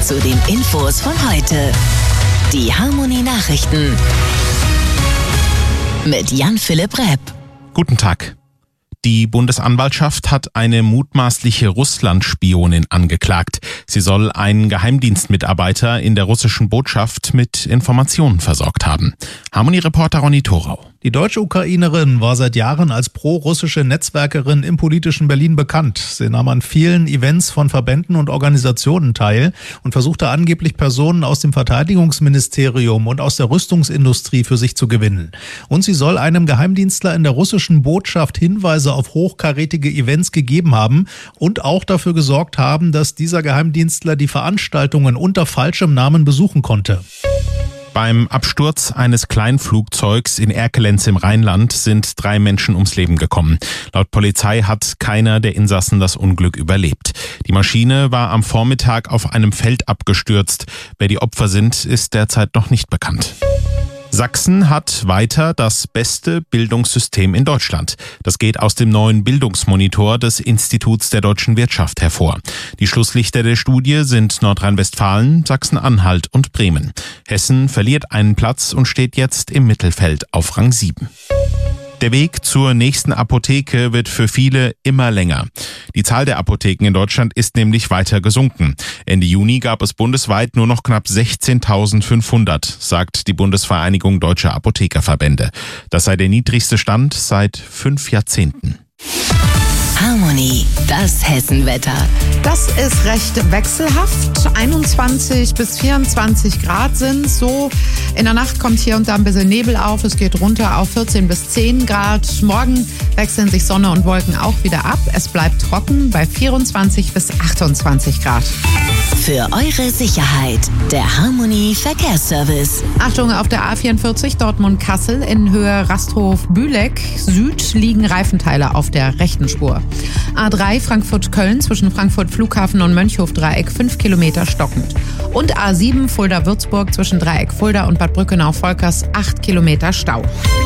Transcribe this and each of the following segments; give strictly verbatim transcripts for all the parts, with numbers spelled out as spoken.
zu den Infos von heute. Die Harmony Nachrichten mit Jan-Philipp Repp. Guten Tag. Die Bundesanwaltschaft hat eine mutmaßliche Russland-Spionin angeklagt. Sie soll einen Geheimdienstmitarbeiter in der russischen Botschaft mit Informationen versorgt haben. Harmony-Reporter Ronny Thorau. Die deutsche Ukrainerin war seit Jahren als pro-russische Netzwerkerin im politischen Berlin bekannt. Sie nahm an vielen Events von Verbänden und Organisationen teil und versuchte angeblich Personen aus dem Verteidigungsministerium und aus der Rüstungsindustrie für sich zu gewinnen. Und sie soll einem Geheimdienstler in der russischen Botschaft Hinweise auf hochkarätige Events gegeben haben und auch dafür gesorgt haben, dass dieser Geheimdienstler die Veranstaltungen unter falschem Namen besuchen konnte. Beim Absturz eines Kleinflugzeugs in Erkelenz im Rheinland sind drei Menschen ums Leben gekommen. Laut Polizei hat keiner der Insassen das Unglück überlebt. Die Maschine war am Vormittag auf einem Feld abgestürzt. Wer die Opfer sind, ist derzeit noch nicht bekannt. Sachsen hat weiter das beste Bildungssystem in Deutschland. Das geht aus dem neuen Bildungsmonitor des Instituts der deutschen Wirtschaft hervor. Die Schlusslichter der Studie sind Nordrhein-Westfalen, Sachsen-Anhalt und Bremen. Hessen verliert einen Platz und steht jetzt im Mittelfeld auf Rang sieben. Der Weg zur nächsten Apotheke wird für viele immer länger. Die Zahl der Apotheken in Deutschland ist nämlich weiter gesunken. Ende Juni gab es bundesweit nur noch knapp sechzehntausendfünfhundert, sagt die Bundesvereinigung Deutscher Apothekerverbände. Das sei der niedrigste Stand seit fünf Jahrzehnten. Harmony, das Hessenwetter. Das ist recht wechselhaft. einundzwanzig bis vierundzwanzig Grad sind so. In der Nacht kommt hier und da ein bisschen Nebel auf. Es geht runter auf vierzehn bis zehn Grad. Morgen wechseln sich Sonne und Wolken auch wieder ab. Es bleibt trocken bei vierundzwanzig bis achtundzwanzig Grad. Für eure Sicherheit, der Harmony Verkehrsservice. Achtung, auf der A vierundvierzig Dortmund-Kassel in Höhe Rasthof-Bühleck Süd liegen Reifenteile auf der rechten Spur. A drei Frankfurt-Köln zwischen Frankfurt Flughafen und Mönchhof-Dreieck fünf Kilometer stockend. Und A sieben Fulda-Würzburg zwischen Dreieck Fulda und Bad Brückenau-Volkers acht Kilometer Stau.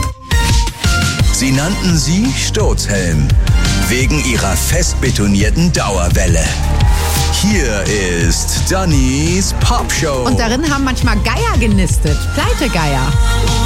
Sie nannten sie Sturzhelm, wegen ihrer fest betonierten Dauerwelle. Hier ist Dannys Popshow. Und darin haben manchmal Geier genistet. Pleitegeier.